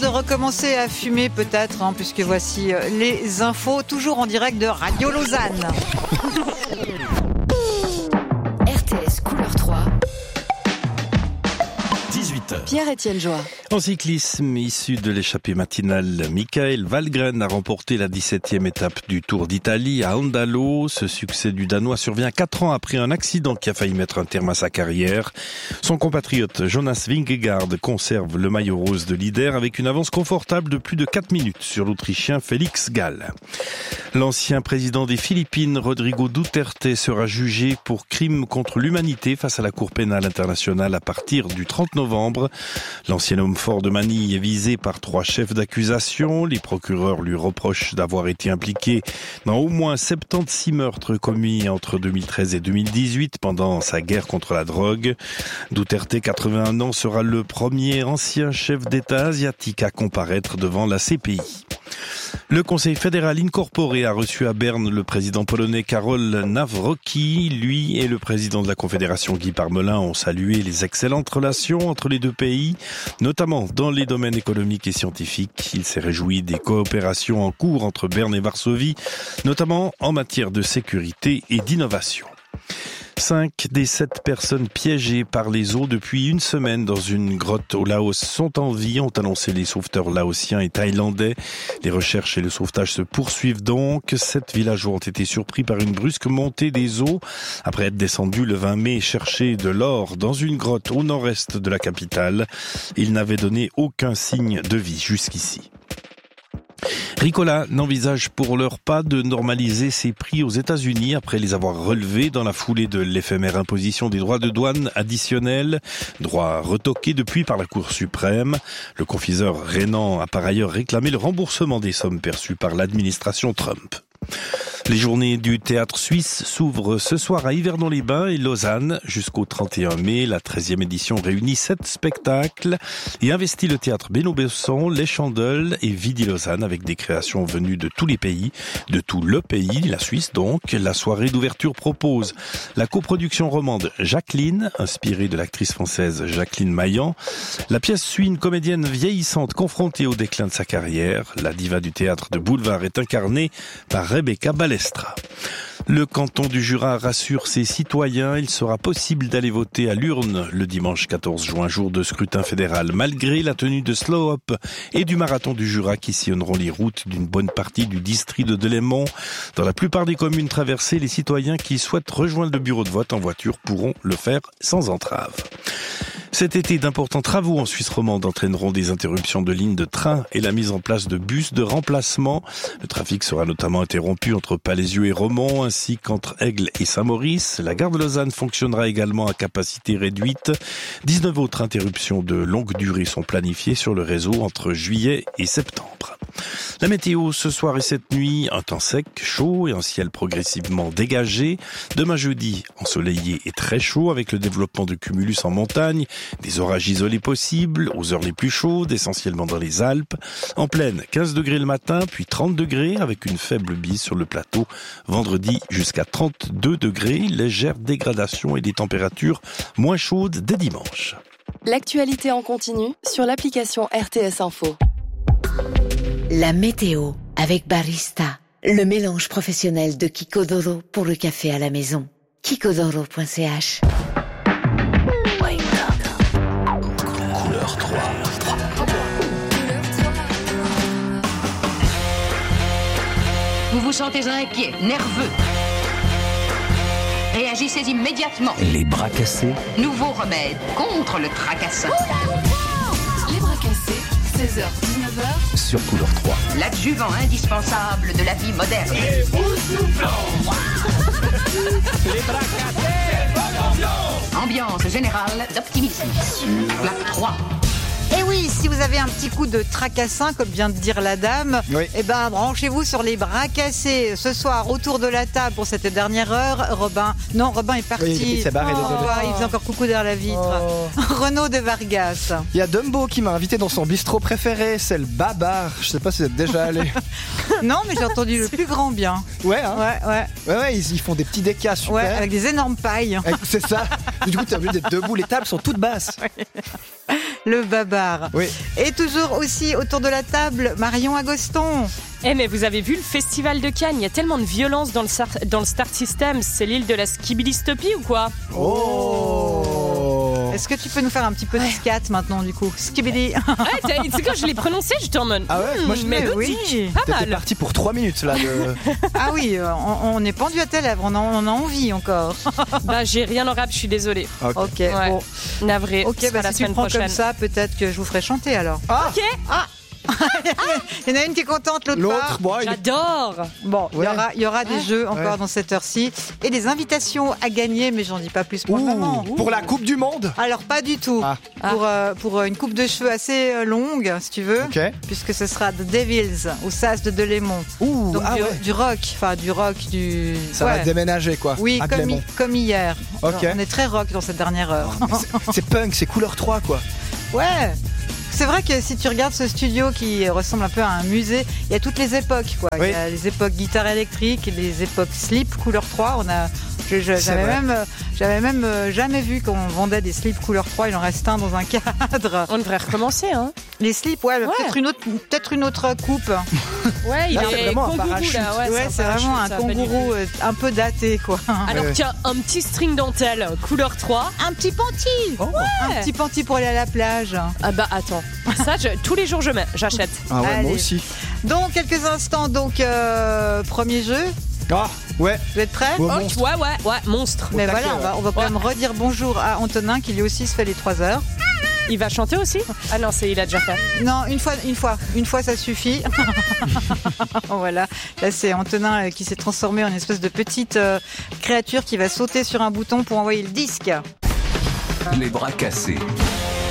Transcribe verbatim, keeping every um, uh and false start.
recommencer à fumer peut-être, hein, puisque voici les infos, toujours en direct de Radio Lausanne. R T S Couleur trois. dix-huit heures. Pierre-Étienne Joie. En cyclisme, issu de l'échappée matinale, Michael Valgren a remporté la dix-septième étape du Tour d'Italie à Andalo. Ce succès du Danois survient quatre ans après un accident qui a failli mettre un terme à sa carrière. Son compatriote Jonas Vingegaard conserve le maillot rose de leader avec une avance confortable de plus de quatre minutes sur l'Autrichien Félix Gall. L'ancien président des Philippines, Rodrigo Duterte, sera jugé pour crime contre l'humanité face à la Cour pénale internationale à partir du trente novembre. L'ancien homme fort de Manille est visé par trois chefs d'accusation. Les procureurs lui reprochent d'avoir été impliqué dans au moins soixante-seize meurtres commis entre deux mille treize et deux mille dix-huit pendant sa guerre contre la drogue. Duterte, quatre-vingt-un ans, sera le premier ancien chef d'État asiatique à comparaître devant la C P I. Le Conseil fédéral incorporé a reçu à Berne le président polonais Karol Nawrocki. Lui et le président de la Confédération Guy Parmelin ont salué les excellentes relations entre les deux pays, notamment dans les domaines économiques et scientifiques. Il s'est réjoui des coopérations en cours entre Berne et Varsovie, notamment en matière de sécurité et d'innovation. Cinq des sept personnes piégées par les eaux depuis une semaine dans une grotte au Laos sont en vie, ont annoncé les sauveteurs laotiens et thaïlandais. Les recherches et le sauvetage se poursuivent donc. Sept villageois ont été surpris par une brusque montée des eaux après être descendus le vingt mai chercher de l'or dans une grotte au nord-est de la capitale. Ils n'avaient donné aucun signe de vie jusqu'ici. Ricola n'envisage pour l'heure pas de normaliser ses prix aux États-Unis après les avoir relevés dans la foulée de l'éphémère imposition des droits de douane additionnels, droits retoqués depuis par la Cour suprême. Le confiseur rhénan a par ailleurs réclamé le remboursement des sommes perçues par l'administration Trump. Les journées du théâtre suisse s'ouvrent ce soir à Yverdon-les-Bains et Lausanne. Jusqu'au trente et un mai, la treizième édition réunit sept spectacles et investit le théâtre Benoît-Besson, Les Chandelles et Vidi-Lausanne avec des créations venues de tous les pays, de tout le pays, la Suisse donc. La soirée d'ouverture propose la coproduction romande Jacqueline, inspirée de l'actrice française Jacqueline Maillan. La pièce suit une comédienne vieillissante confrontée au déclin de sa carrière. La diva du théâtre de boulevard est incarnée par Rebecca Balestra. Le canton du Jura rassure ses citoyens. Il sera possible d'aller voter à l'urne le dimanche quatorze juin, jour de scrutin fédéral, malgré la tenue de Slow-Up et du marathon du Jura qui sillonneront les routes d'une bonne partie du district de Delémont. Dans la plupart des communes traversées, les citoyens qui souhaitent rejoindre le bureau de vote en voiture pourront le faire sans entrave. Cet été, d'importants travaux en Suisse romande entraîneront des interruptions de lignes de train et la mise en place de bus de remplacement. Le trafic sera notamment interrompu entre Palaisieux et Romont, ainsi qu'entre Aigle et Saint-Maurice. La gare de Lausanne fonctionnera également à capacité réduite. dix-neuf autres interruptions de longue durée sont planifiées sur le réseau entre juillet et septembre. La météo ce soir et cette nuit, un temps sec, chaud et un ciel progressivement dégagé. Demain jeudi, ensoleillé et très chaud avec le développement de cumulus en montagne. Des orages isolés possibles, aux heures les plus chaudes, essentiellement dans les Alpes. En plaine, quinze degrés le matin, puis trente degrés, avec une faible bise sur le plateau. Vendredi, jusqu'à trente-deux degrés, légère dégradation et des températures moins chaudes dès dimanche. L'actualité en continu sur l'application R T S Info. La météo avec Barista, le mélange professionnel de Kikodoro pour le café à la maison. kikodoro point c h. Couleur trois. Vous vous sentez inquiet, nerveux. Réagissez immédiatement. Les bras cassés. Nouveau remède contre le tracassin. Les bras cassés, seize heures dix-neuf heures. Sur Couleur trois. L'adjuvant indispensable de la vie moderne. Les boussouflants. Les bras cassés. Bonne ambiance. Ambiance générale d'optimisme. Sur la trois. Et oui, si vous avez un petit coup de tracassin, comme vient de dire la dame, oui. eh ben, branchez-vous sur les bras cassés. Ce soir, autour de la table pour cette dernière heure, Robin. Non, Robin est parti. Oui, il s'est barré, oh, désolé. Il faisait encore coucou derrière la vitre. Oh. Renaud de Vargas. Il y a Dumbo qui m'a invité dans son bistrot préféré, c'est le Babar. Je sais pas si vous êtes déjà allé. Non, mais j'ai entendu le plus grand bien. Ouais, hein. Ouais, ouais. Ouais, ouais, ils, ils font des petits décas super. Ouais, avec des énormes pailles. C'est ça. Du coup, tu as vu d'être debout, les tables sont toutes basses. Ouais. Le babar. Oui. Et toujours aussi autour de la table, Marion Agoston. Eh mais vous avez vu le festival de Cannes, il y a tellement de violence dans le, star- dans le Star System, c'est l'île de la skibilistopie ou quoi? Oh. Est-ce que tu peux nous faire un petit peu de scat maintenant du coup? Skibidi. Ouais, tu sais quand je l'ai prononcé, j'étais en mode Ah ouais, hmm, moi je mais mais oui, oui. pas T'étais mal. parti pour trois minutes là. De... Ah oui, euh, on, on est pendu à tes lèvres, on, en- on a envie encore. Bah j'ai rien en rap, je suis désolée. Ok. Ok, Ouais. bon. Navré, Ok, ce sera bah, la si tu le semaine prends prochaine. comme ça, peut-être que je vous ferai chanter alors. Ah, Ok, Il y en a une qui est contente, l'autre pas. l'autre, bon, il est- j'adore. Bon, il Ouais. y aura, il y aura des jeux encore Ouais. dans cette heure-ci et des invitations à gagner, mais j'en dis pas plus pour le moment. Ouh, pour la Coupe du Monde. Alors pas du tout. Ah. Pour, euh, pour euh, une coupe de cheveux assez euh, longue, si tu veux, Ok. puisque ce sera The Devils au Sas de Delémont. Ouh, Donc ah du, ouais. du rock, enfin du rock, du. Ça ouais. va déménager quoi. Oui, à comme, Clément. hi- comme hier. Ok. Alors, on est très rock dans cette dernière heure. C'est- C'est punk, c'est couleur trois quoi. Ouais. C'est vrai que si tu regardes ce studio qui ressemble un peu à un musée, il y a toutes les époques, quoi. Oui. Il y a les époques guitare électrique, les époques slip couleur trois. On a, je- je- C'est j'avais vrai. même, euh, j'avais même euh, jamais vu qu'on vendait des slips couleur trois. Il en reste un dans un cadre. On devrait recommencer, hein. Les slips, ouais, mais Ouais. peut-être une autre, peut-être une autre coupe. Ouais, il Là, c'est est vraiment un kangourou parachute. là. Ouais, Ouais, c'est vraiment un parachute, ça a pas du kangourou tout. euh, un peu daté, quoi. Alors Ouais. tiens, un petit string dentelle, couleur trois. Un petit panty. Oh. Un petit panty pour aller à la plage. Ah bah attends, ça je- tous les jours je mets, j'achète. Ah ouais, Allez. moi aussi. Dans quelques instants, donc, euh, premier jeu. Ah ouais. Vous êtes prêts? Ouais, Oh, monstre. ouais, ouais, ouais, monstre. Mais taquet, voilà, on va, on va quand Ouais. même redire bonjour à Antonin qui lui aussi se fait les trois heures. Il va chanter aussi? Ah non, c'est il a déjà fait. Non, une fois, une fois, une fois ça suffit. Voilà, là c'est Antonin euh, qui s'est transformé en espèce de petite euh, créature qui va sauter sur un bouton pour envoyer le disque. Les bras cassés.